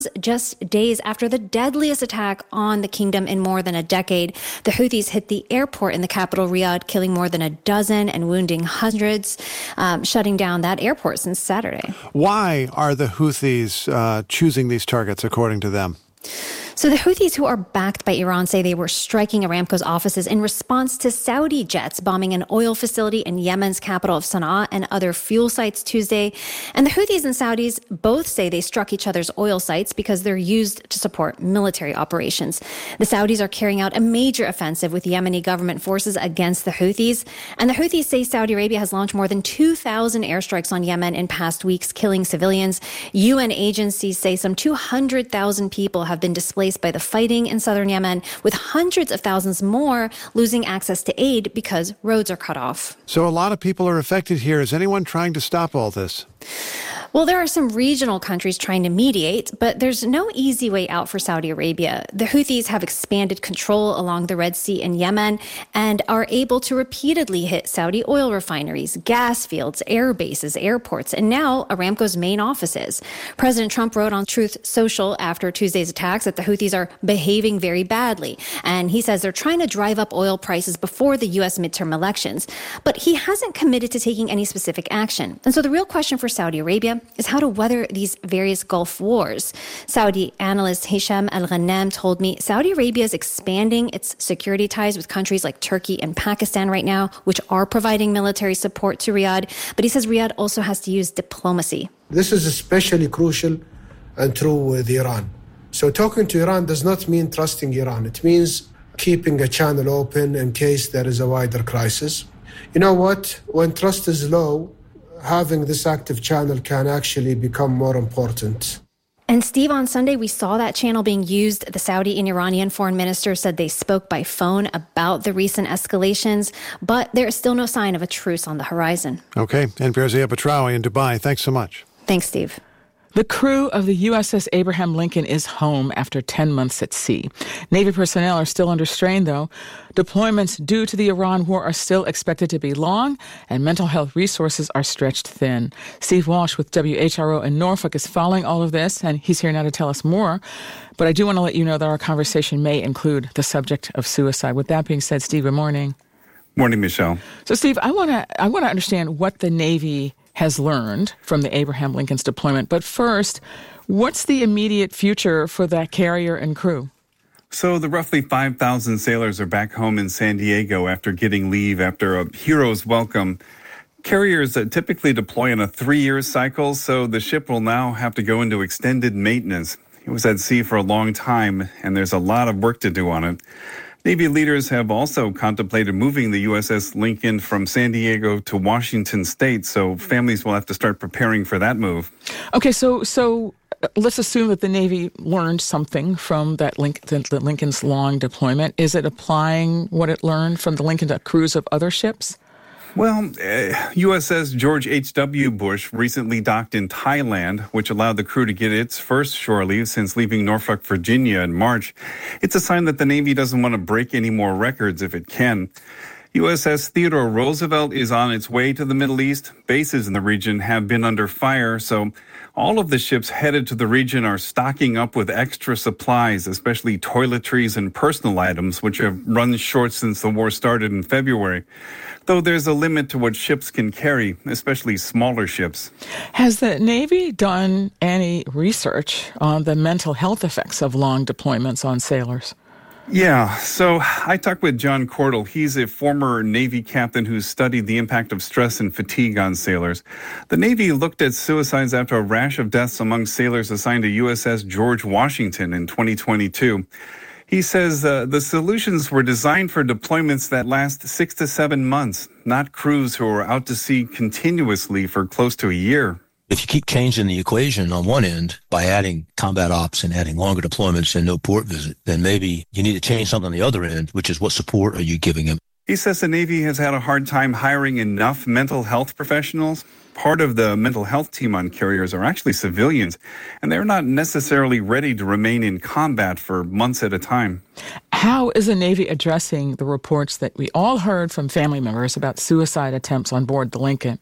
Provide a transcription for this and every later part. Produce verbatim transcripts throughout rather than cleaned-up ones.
Just days after the deadliest attack on the kingdom in more than a decade, the Houthis hit the airport in the capital, Riyadh, killing more than a dozen and wounding hundreds, um, shutting down that airport since Saturday. Why are the Houthis uh, choosing these targets, according to them? So the Houthis, who are backed by Iran, say they were striking Aramco's offices in response to Saudi jets bombing an oil facility in Yemen's capital of Sana'a and other fuel sites Tuesday. And the Houthis and Saudis both say they struck each other's oil sites because they're used to support military operations. The Saudis are carrying out a major offensive with Yemeni government forces against the Houthis. And the Houthis say Saudi Arabia has launched more than two thousand airstrikes on Yemen in past weeks, killing civilians. U N agencies say some two hundred thousand people have been displaced by the fighting in southern Yemen, with hundreds of thousands more losing access to aid because roads are cut off. So a lot of people are affected here. Is anyone trying to stop all this? Well, there are some regional countries trying to mediate, but there's no easy way out for Saudi Arabia. The Houthis have expanded control along the Red Sea in Yemen and are able to repeatedly hit Saudi oil refineries, gas fields, air bases, airports, and now Aramco's main offices. President Trump wrote on Truth Social after Tuesday's attacks that the Houthis are behaving very badly. And he says they're trying to drive up oil prices before the U S midterm elections. But he hasn't committed to taking any specific action. And so the real question for Saudi Arabia is how to weather these various Gulf wars. Saudi analyst Hisham Al-Ghannam told me Saudi Arabia is expanding its security ties with countries like Turkey and Pakistan right now, which are providing military support to Riyadh. But he says Riyadh also has to use diplomacy. This is especially crucial and true with Iran. So talking to Iran does not mean trusting Iran. It means keeping a channel open in case there is a wider crisis. You know what? When trust is low, having this active channel can actually become more important. And Steve, on Sunday, we saw that channel being used. The Saudi and Iranian foreign ministers said they spoke by phone about the recent escalations, but there is still no sign of a truce on the horizon. Okay. N P R's Ziad Batrawi in Dubai. Thanks so much. Thanks, Steve. The crew of the U S S Abraham Lincoln is home after ten months at sea. Navy personnel are still under strain, though. Deployments due to the Iran war are still expected to be long, and mental health resources are stretched thin. Steve Walsh with W H R O in Norfolk is following all of this, and he's here now to tell us more. But I do want to let you know that our conversation may include the subject of suicide. With that being said, Steve, good morning. Morning, Michelle. So, Steve, I want to I want to understand what the Navy has learned from the Abraham Lincoln's deployment. But first, what's the immediate future for that carrier and crew? So the roughly five thousand sailors are back home in San Diego after getting leave after a hero's welcome. Carriers typically deploy on a three-year cycle, so the ship will now have to go into extended maintenance. It was at sea for a long time, and there's a lot of work to do on it. Navy leaders have also contemplated moving the U S S Lincoln from San Diego to Washington State, so families will have to start preparing for that move. Okay, so so let's assume that the Navy learned something from that Link, the, the Lincoln's long deployment. Is it applying what it learned from the Lincoln to crews of other ships? Well, uh, U S S George H W. Bush recently docked in Thailand, which allowed the crew to get its first shore leave since leaving Norfolk, Virginia in March. It's a sign that the Navy doesn't want to break any more records if it can. U S S Theodore Roosevelt is on its way to the Middle East. Bases in the region have been under fire, so all of the ships headed to the region are stocking up with extra supplies, especially toiletries and personal items, which have run short since the war started in February. Though there's a limit to what ships can carry, especially smaller ships. Has the Navy done any research on the mental health effects of long deployments on sailors? Yeah, so I talked with John Cordell. He's a former Navy captain who studied the impact of stress and fatigue on sailors. The Navy looked at suicides after a rash of deaths among sailors assigned to U S S George Washington in twenty twenty-two. He says uh, the solutions were designed for deployments that last six to seven months, not crews who are out to sea continuously for close to a year. If you keep changing the equation on one end by adding combat ops and adding longer deployments and no port visit, then maybe you need to change something on the other end, which is what support are you giving them? He says the Navy has had a hard time hiring enough mental health professionals. Part of the mental health team on carriers are actually civilians, and they're not necessarily ready to remain in combat for months at a time. How is the Navy addressing the reports that we all heard from family members about suicide attempts on board the Lincoln?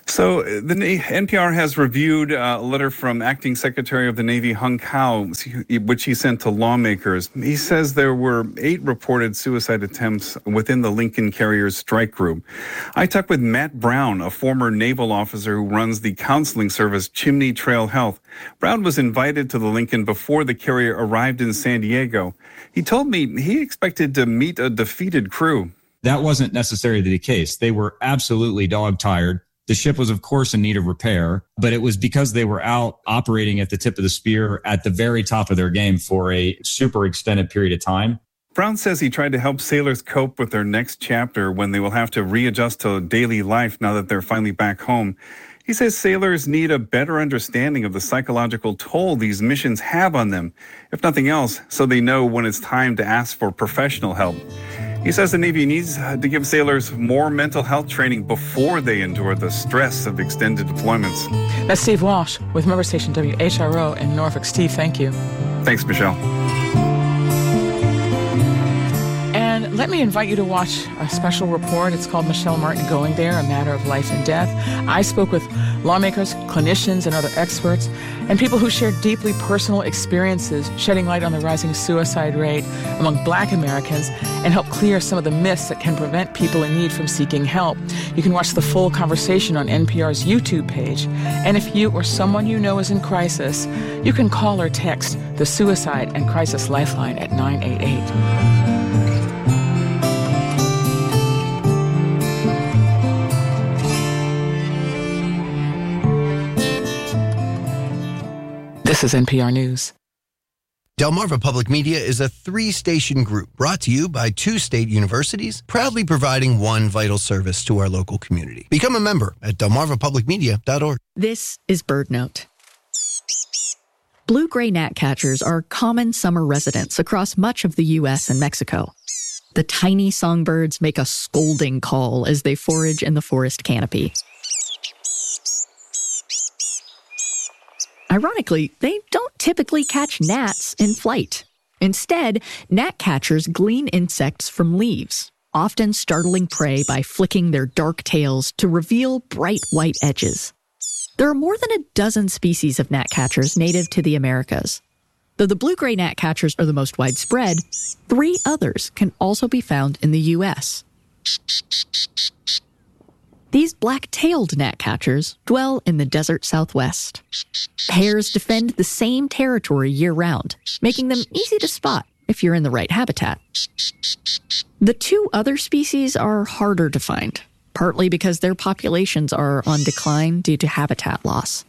So the N P R has reviewed a letter from Acting Secretary of the Navy Hung Kao, which he sent to lawmakers. He says there were eight reported suicide attempts within the Lincoln Carrier's strike group. I talked with Matt Brown, a former naval officer who runs the counseling service Chimney Trail Health. Brown was invited to the Lincoln before the carrier arrived in San Diego. He told me he expected to meet a defeated crew. That wasn't necessarily the case. They were absolutely dog-tired. The ship was, of course, in need of repair, but it was because they were out operating at the tip of the spear at the very top of their game for a super extended period of time. Brown says he tried to help sailors cope with their next chapter when they will have to readjust to daily life now that they're finally back home. He says sailors need a better understanding of the psychological toll these missions have on them, if nothing else, so they know when it's time to ask for professional help. He says the Navy needs to give sailors more mental health training before they endure the stress of extended deployments. That's Steve Walsh with member station W H R O in Norfolk. Steve, thank you. Thanks, Michelle. And let me invite you to watch a special report. It's called Michelle Martin Going There, A Matter of Life and Death. I spoke with lawmakers, clinicians, and other experts, and people who shared deeply personal experiences, shedding light on the rising suicide rate among Black Americans and help clear some of the myths that can prevent people in need from seeking help. You can watch the full conversation on N P R's YouTube page. And if you or someone you know is in crisis, you can call or text the Suicide and Crisis Lifeline at nine eight eight. This is N P R News. Delmarva Public Media is a three-station group brought to you by two state universities, proudly providing one vital service to our local community. Become a member at delmarva public media dot org. This is BirdNote. Blue-gray gnatcatchers are common summer residents across much of the U S and Mexico. The tiny songbirds make a scolding call as they forage in the forest canopy. Ironically, they don't typically catch gnats in flight. Instead, gnatcatchers glean insects from leaves, often startling prey by flicking their dark tails to reveal bright white edges. There are more than a dozen species of gnatcatchers native to the Americas. Though the blue-gray gnatcatchers are the most widespread, three others can also be found in the U S These black-tailed gnatcatchers dwell in the desert Southwest. Pairs defend the same territory year-round, making them easy to spot if you're in the right habitat. The two other species are harder to find, partly because their populations are on decline due to habitat loss.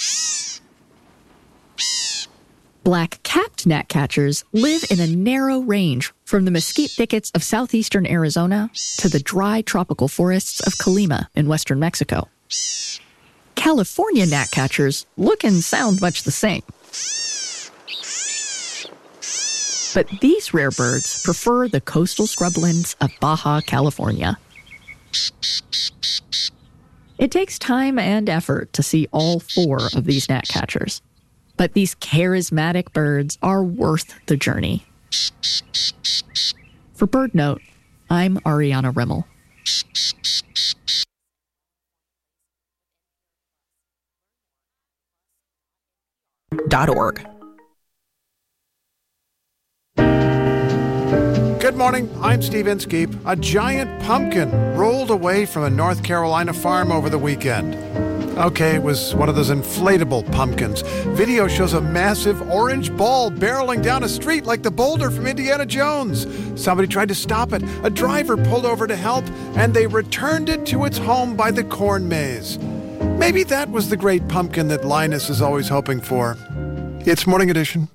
Black-capped gnatcatchers live in a narrow range from the mesquite thickets of southeastern Arizona to the dry tropical forests of Colima in western Mexico. California gnatcatchers look and sound much the same. But these rare birds prefer the coastal scrublands of Baja California. It takes time and effort to see all four of these gnatcatchers. But these charismatic birds are worth the journey. For BirdNote, I'm Ariana Rimmel. Dot org. Good morning, I'm Steve Inskeep. A giant pumpkin rolled away from a North Carolina farm over the weekend. Okay, it was one of those inflatable pumpkins. Video shows a massive orange ball barreling down a street like the boulder from Indiana Jones. Somebody tried to stop it. A driver pulled over to help, and they returned it to its home by the corn maze. Maybe that was the great pumpkin that Linus is always hoping for. It's Morning Edition.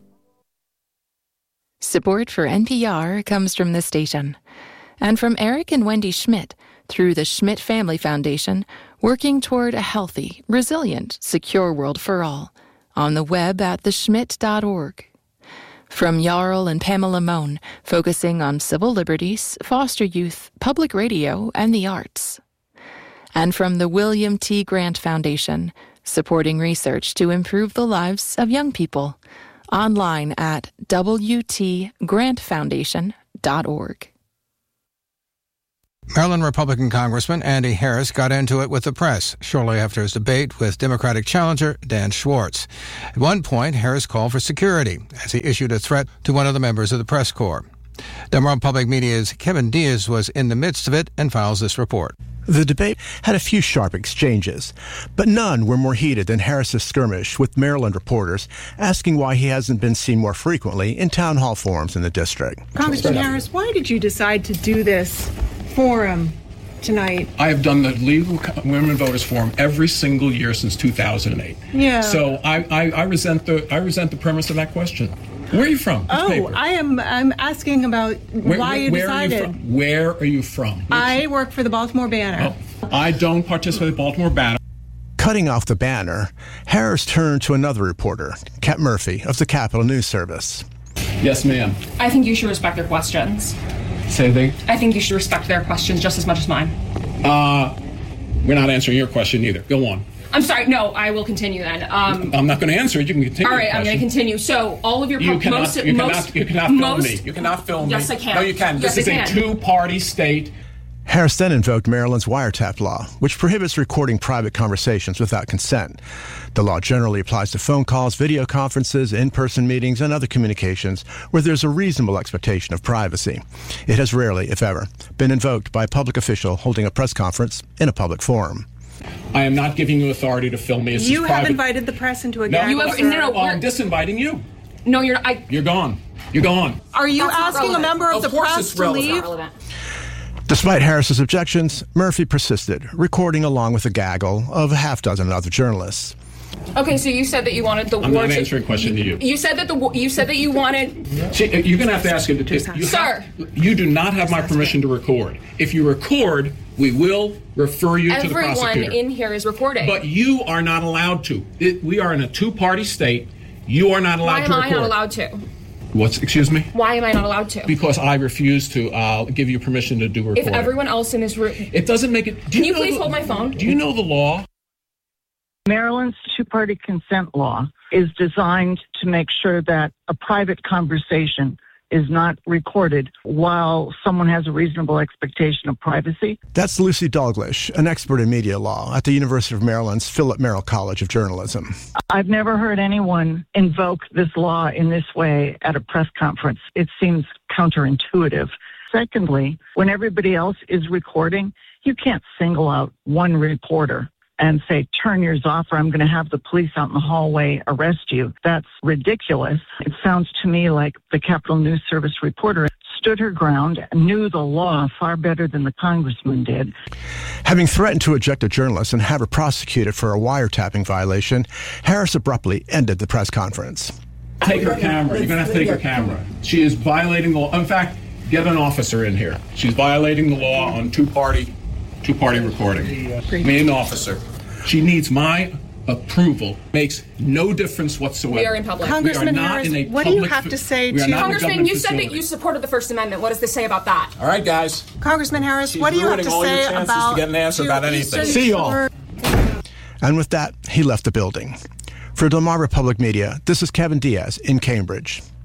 Support for N P R comes from this station and from Eric and Wendy Schmidt through the Schmidt Family Foundation, working toward a healthy, resilient, secure world for all, on the web at the schmidt dot org. From Jarl and Pamela Mohn, focusing on civil liberties, foster youth, public radio, and the arts. And from the William T. Grant Foundation, supporting research to improve the lives of young people, online at w t grant foundation dot org. Maryland Republican Congressman Andy Harris got into it with the press shortly after his debate with Democratic challenger Dan Schwartz. At one point, Harris called for security as he issued a threat to one of the members of the press corps. Delmarva Public Media's Kevin Diaz was in the midst of it and files this report. The debate had a few sharp exchanges, but none were more heated than Harris's skirmish with Maryland reporters asking why he hasn't been seen more frequently in town hall forums in the district. Congressman Harris, why did you decide to do this forum tonight? I have done the Legal Women Voters Forum every single year since two thousand eight. Yeah. So I, I, I resent the I resent the premise of that question. Where are you from? Which oh, paper? I am. I'm asking about where, why where, you where decided. Are you from? Where are you from? Which? I work for the Baltimore Banner. Oh, I don't participate in the Baltimore Banner. Cutting off the Banner, Harris turned to another reporter, Kat Murphy of the Capitol News Service. Yes, ma'am. I think you should respect their questions. Say they. I think you should respect their questions just as much as mine. Uh, we're not answering your question either. Go on. I'm sorry. No, I will continue then. Um, I'm not going to answer it. You can continue. All right, I'm going to continue. So, all of your you pro- cannot, most, you most, cannot, you cannot film most, me. You cannot film yes, me. Yes, I can. No, you can. Yes, this is I a can. two-party state. Harris then invoked Maryland's wiretap law, which prohibits recording private conversations without consent. The law generally applies to phone calls, video conferences, in-person meetings, and other communications where there's a reasonable expectation of privacy. It has rarely, if ever, been invoked by a public official holding a press conference in a public forum. I am not giving you authority to film me. This you is have private. invited the press into a no, gag. You have, no, no, well, I'm disinviting you. No, you're. I, You're gone. You're gone. Are you That's asking a member of, of the course press it's to leave? relevant. Despite Harris's objections, Murphy persisted, recording along with a gaggle of a half dozen other journalists. Okay, so you said that you wanted the I'm war not to, answering a question to you. You said that the you said that you wanted. See, you're going to have to ask it. You Sir, have, you do not have my permission to record. If you record, we will refer you to the prosecutor. Everyone in here is recording. But you are not allowed to. It, we are in a two-party state. You are not allowed Why to am record. I not allowed to? What's? Excuse me? Why am I not allowed to? Because I refuse to uh, give you permission to do recording. If everyone else in this room, it doesn't make it. Do Can you, you know please the, hold my phone? Do you know the law? Maryland's two-party consent law is designed to make sure that a private conversation is not recorded while someone has a reasonable expectation of privacy. That's Lucy Dalglish, an expert in media law at the University of Maryland's Philip Merrill College of Journalism. I've never heard anyone invoke this law in this way at a press conference. It seems counterintuitive. Secondly, when everybody else is recording, you can't single out one reporter and say, turn yours off or I'm going to have the police out in the hallway arrest you. That's ridiculous. It sounds to me like the Capitol News Service reporter stood her ground, knew the law far better than the congressman did. Having threatened to eject a journalist and have her prosecuted for a wiretapping violation, Harris abruptly ended the press conference. Take her camera. You're going to have to take her camera. She is violating the law. In fact, get an officer in here. She's violating the law on two-party two-party recording. Me, an officer. She needs my approval. Makes no difference whatsoever. We are in public. Congressman we are not Harris, in a what do you public have to say to... Congressman, you said that you supported the First Amendment. What does this say about that? All right, guys. Congressman Harris, She's what do you have to ruining all your say chances about... to get an answer about anything. See y'all. And with that, he left the building. For Delmarva Public Media, this is Kevin Diaz in Cambridge.